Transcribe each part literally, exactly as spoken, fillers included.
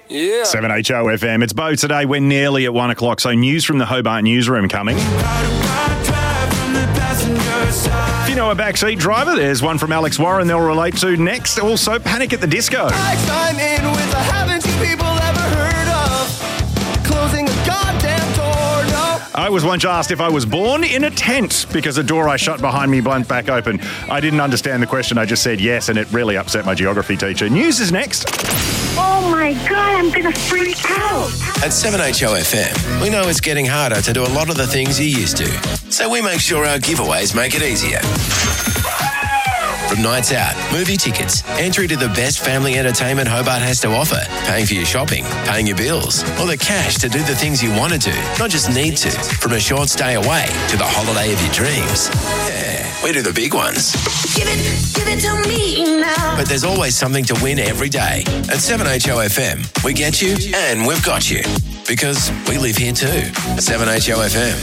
Yeah. seven H O F M. It's Bo today. We're nearly at one o'clock, so news from the Hobart newsroom coming. If you know a backseat driver, there's one from Alex Warren they'll relate to next. Also, Panic at the Disco. I chime in with a haven't you people ever heard of closing a goddamn door? No. I was once asked if I was born in a tent because a door I shut behind me blew back open. I didn't understand the question. I just said yes, and it really upset my geography teacher. News is next. Oh my God, I'm going to freak out. At seven H O F M, we know it's getting harder to do a lot of the things you used to. So we make sure our giveaways make it easier. From nights out, movie tickets, entry to the best family entertainment Hobart has to offer, paying for your shopping, paying your bills, or the cash to do the things you want to do, not just need to. From a short stay away to the holiday of your dreams. Yeah, we do the big ones. Give it, give it to me now. But there's always something to win every day. At seven H O F M, we get you and we've got you. Because we live here too. seven H O F M.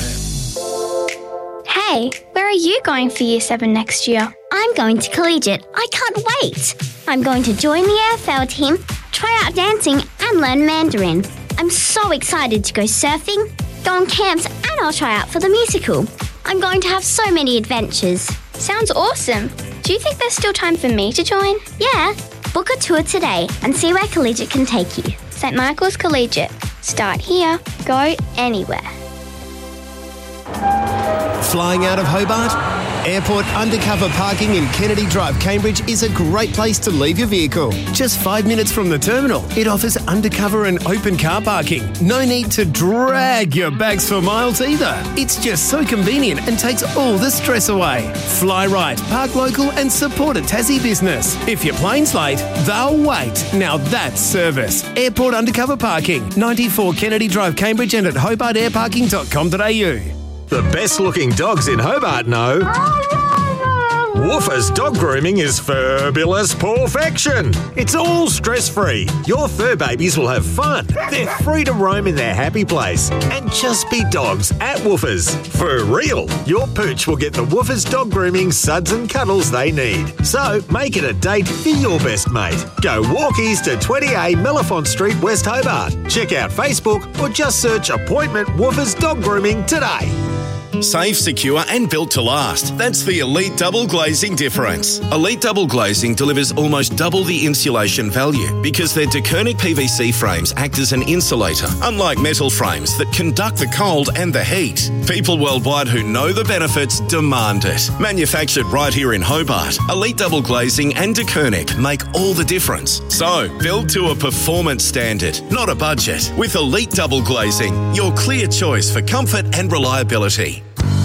Hey, where are you going for Year seven next year? I'm going to Collegiate. I can't wait. I'm going to join the A F L team, try out dancing and learn Mandarin. I'm so excited to go surfing, go on camps, and I'll try out for the musical. I'm going to have so many adventures. Sounds awesome. Do you think there's still time for me to join? Yeah. Book a tour today and see where Collegiate can take you. Saint Michael's Collegiate. Start here, go anywhere. Flying out of Hobart? Airport undercover parking in Kennedy Drive, Cambridge is a great place to leave your vehicle. Just five minutes from the terminal, it offers undercover and open car parking. No need to drag your bags for miles either. It's just so convenient and takes all the stress away. Fly right, park local and support a Tassie business. If your plane's late, they'll wait. Now that's service. Airport undercover parking, ninety-four Kennedy Drive, Cambridge and at hobart air parking dot com dot a u. The best looking dogs in Hobart know Woofers Dog Grooming is fabulous perfection. It's all stress-free. Your fur babies will have fun. They're free to roam in their happy place and just be dogs at Woofers. For real, your pooch will get the Woofers Dog Grooming suds and cuddles they need. So make it a date for your best mate. Go walkies to twenty A Mellifont Street, West Hobart. Check out Facebook or just search Appointment Woofers Dog Grooming today. Safe, secure and built to last. That's the Elite Double Glazing difference. Elite Double Glazing delivers almost double the insulation value because their DeKernick P V C frames act as an insulator, unlike metal frames that conduct the cold and the heat. People worldwide who know the benefits demand it. Manufactured right here in Hobart, Elite Double Glazing and DeKernick make all the difference. So, build to a performance standard, not a budget. With Elite Double Glazing, your clear choice for comfort and reliability.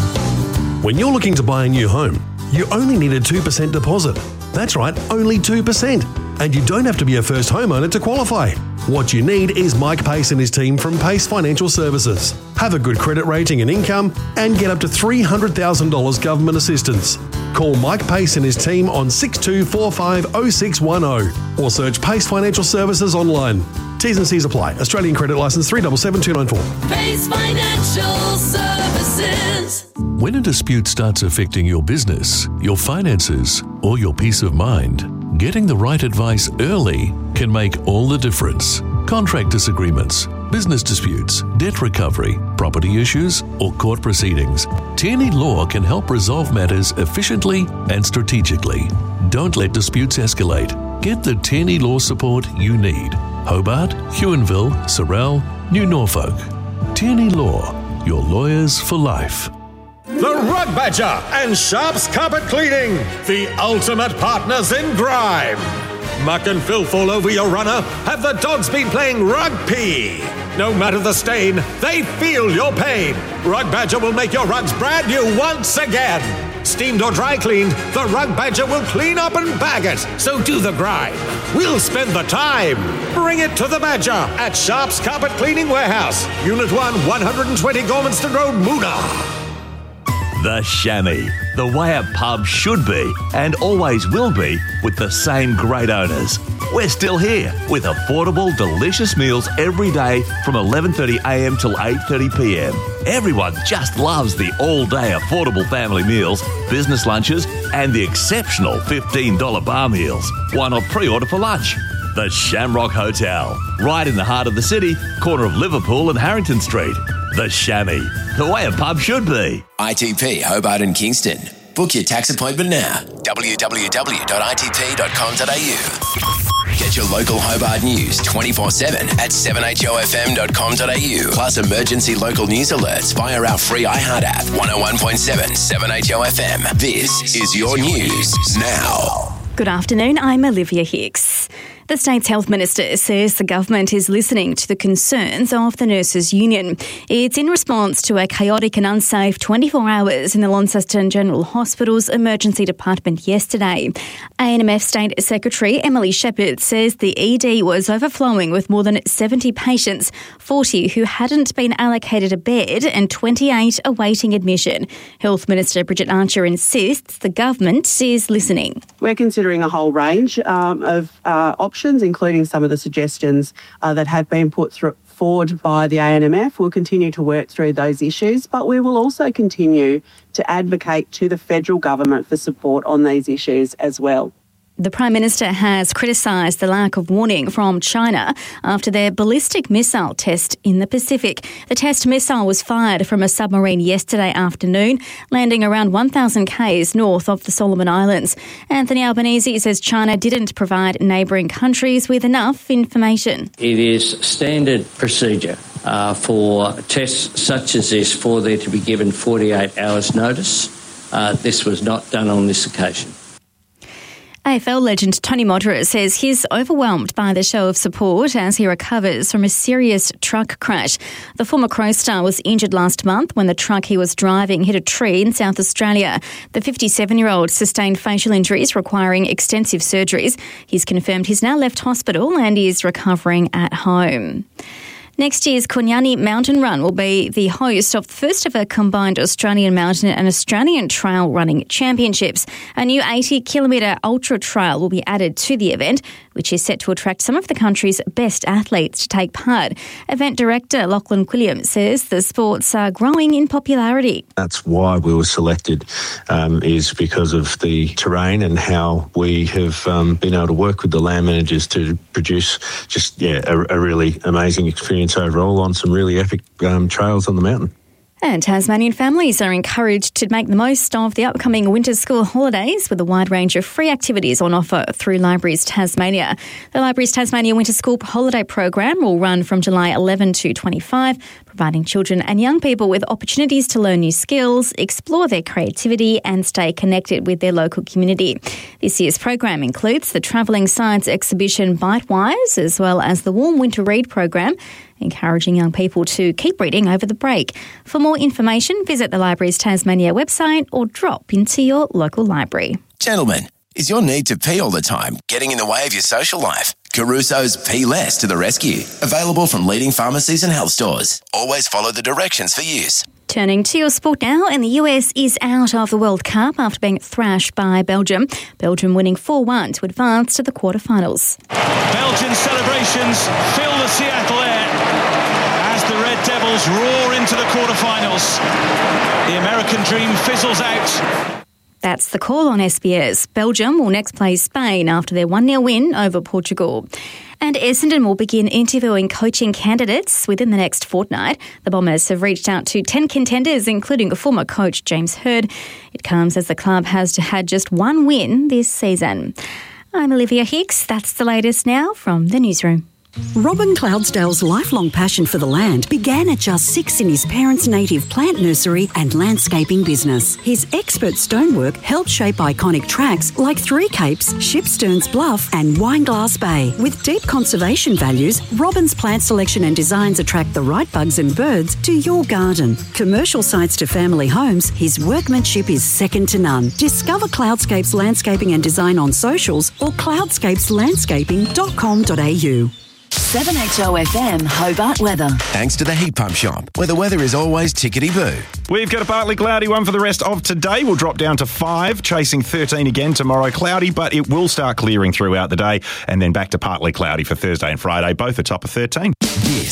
When you're looking to buy a new home, you only need a two percent deposit. That's right, only two percent. And you don't have to be a first homeowner to qualify. What you need is Mike Pace and his team from Pace Financial Services. Have a good credit rating and income and get up to three hundred thousand dollars government assistance. Call Mike Pace and his team on six two four five oh six one oh or search Pace Financial Services online. T's and C's apply. Australian credit licence three seven seven two nine four. Pace Financial Services. When a dispute starts affecting your business, your finances, or your peace of mind, getting the right advice early can make all the difference. Contract disagreements, business disputes, debt recovery, property issues, or court proceedings. Tierney Law can help resolve matters efficiently and strategically. Don't let disputes escalate. Get the Tierney Law support you need. Hobart, Huonville, Sorell, New Norfolk. Tierney Law, your lawyers for life. The Rug Badger and Sharps Carpet Cleaning, the ultimate partners in grime. Muck and filth all over your runner. Have the dogs been playing rugby? No matter the stain, they feel your pain. Rug Badger will make your rugs brand new once again. Steamed or dry cleaned, the Rug Badger will clean up and bag it. So do the grime. We'll spend the time. Bring it to the Badger at Sharps Carpet Cleaning Warehouse. Unit one, one twenty Gormanston Road, Moona. The Chamois, the way a pub should be and always will be with the same great owners. We're still here with affordable, delicious meals every day from eleven thirty a m till eight thirty p m. Everyone just loves the all-day affordable family meals, business lunches and the exceptional fifteen dollars bar meals. Why not pre-order for lunch? The Shamrock Hotel, right in the heart of the city, corner of Liverpool and Harrington Street. The Chamois, the way a pub should be. I T P Hobart and Kingston. Book your tax appointment now. w w w dot i t p dot com dot a u. Get your local Hobart news twenty-four seven at seven h o f m dot com dot a u. Plus emergency local news alerts via our free iHeart app. one oh one point seven, seven H O F M. This is your news now. Good afternoon, I'm Olivia Hicks. The state's health minister says the government is listening to the concerns of the Nurses Union. It's in response to a chaotic and unsafe twenty-four hours in the Launceston General Hospital's emergency department yesterday. A N M F State Secretary Emily Shepherd says the E D was overflowing with more than seventy patients, forty who hadn't been allocated a bed and twenty-eight awaiting admission. Health Minister Bridget Archer insists the government is listening. We're considering a whole range um, of uh, options, including some of the suggestions uh, that have been put through, forward by the A N M F. We'll continue to work through those issues, but we will also continue to advocate to the federal government for support on these issues as well. The Prime Minister has criticised the lack of warning from China after their ballistic missile test in the Pacific. The test missile was fired from a submarine yesterday afternoon, landing around one thousand kays north of the Solomon Islands. Anthony Albanese says China didn't provide neighbouring countries with enough information. It is standard procedure uh, for tests such as this for there to be given forty-eight hours notice. Uh, this was not done on this occasion. A F L legend Tony Modra says he's overwhelmed by the show of support as he recovers from a serious truck crash. The former Crow star was injured last month when the truck he was driving hit a tree in South Australia. The fifty-seven-year-old sustained facial injuries requiring extensive surgeries. He's confirmed he's now left hospital and is recovering at home. Next year's Kunyani Mountain Run will be the host of the first ever combined Australian Mountain and Australian Trail Running Championships. A new eighty kilometre ultra trail will be added to the event, which is set to attract some of the country's best athletes to take part. Event director Lachlan Quilliam says the sports are growing in popularity. That's why we were selected, um, is because of the terrain and how we have um, been able to work with the land managers to produce just yeah a, a really amazing experience overall on some really epic um, trails on the mountain. And Tasmanian families are encouraged to make the most of the upcoming winter school holidays with a wide range of free activities on offer through Libraries Tasmania. The Libraries Tasmania Winter School Holiday Program will run from July eleventh to twenty-five, providing children and young people with opportunities to learn new skills, explore their creativity and stay connected with their local community. This year's program includes the travelling science exhibition Bitewise, as well as the Warm Winter Read program, encouraging young people to keep reading over the break. For more information, visit the Libraries Tasmania website or drop into your local library. Gentlemen, is your need to pee all the time getting in the way of your social life? Caruso's Pee Less to the rescue. Available from leading pharmacies and health stores. Always follow the directions for use. Turning to your sport now, and the U S is out of the World Cup after being thrashed by Belgium. Belgium winning four one to advance to the quarterfinals. Belgian celebrations fill the Seattle air as the Red Devils roar into the quarterfinals. The American dream fizzles out. That's the call on S B S. Belgium will next play Spain after their one nil win over Portugal. And Essendon will begin interviewing coaching candidates within the next fortnight. The Bombers have reached out to ten contenders, including former coach James Hird. It comes as the club has had just one win this season. I'm Olivia Hicks. That's the latest now from the newsroom. Robin Cloudsdale's lifelong passion for the land began at just six in his parents' native plant nursery and landscaping business. His expert stonework helped shape iconic tracks like Three Capes, Shipsterns Bluff and Wineglass Bay. With deep conservation values, Robin's plant selection and designs attract the right bugs and birds to your garden. Commercial sites to family homes, his workmanship is second to none. Discover Cloudscape's landscaping and design on socials or cloudscapes landscaping dot com dot a u. seven H O F M Hobart weather. Thanks to the Heat Pump Shop, where the weather is always tickety-boo. We've got a partly cloudy one for the rest of today. We'll drop down to five, chasing thirteen again tomorrow. Cloudy, but it will start clearing throughout the day, and then back to partly cloudy for Thursday and Friday, both a top of thirteen. This